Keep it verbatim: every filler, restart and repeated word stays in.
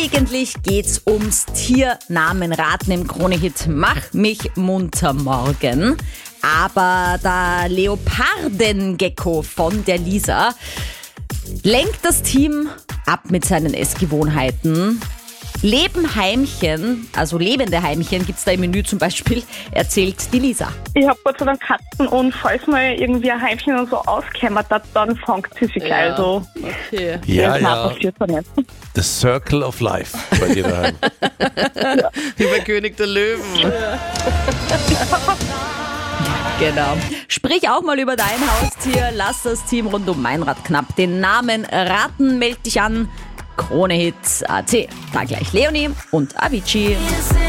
Eigentlich geht's ums Tiernamenraten im Krone-Hit Mach mich munter morgen. Aber der Leopardengecko von der Lisa lenkt das Team ab mit seinen Essgewohnheiten. Lebenheimchen, also lebende Heimchen gibt's da im Menü zum Beispiel, erzählt die Lisa. Ich habe Gott sei Dank Katzen und falls mal irgendwie ein Heimchen und so auskämmert, dann fängt sie sich gleich. Ja, Also, Okay. Ja, das ja. passiert dann nicht. The Circle of Life bei dir daheim. Wie bei König der Löwen. Genau. Sprich auch mal über dein Haustier, lass das Team rund um Meinrad knapp den Namen raten, meld dich an. Krone-Hit Punkt at. Da gleich Leonie und Avicii.